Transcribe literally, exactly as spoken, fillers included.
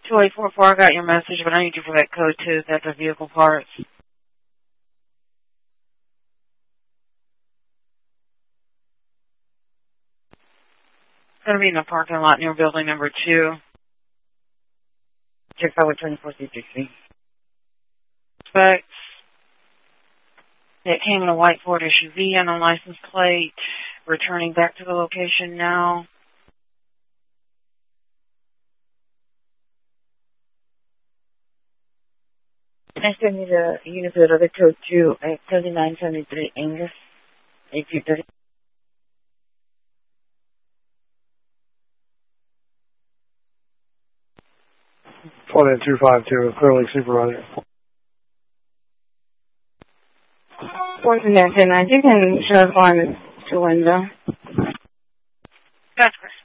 two eight four four, I got your message, but I need you for that code two. That's the vehicle parts. It's going to be in the parking lot near building number two. Check out with twenty-four C sixty. Specs. It came in a white Ford S U V on a license plate. Returning back to the location now. I still need a unit for the other code two at thirty-nine seventy-three Angus, eight two thirty. twenty two five two, Clear Lake Supervisor. Fourth and ten nine, you can shut on to Linda. That's correct.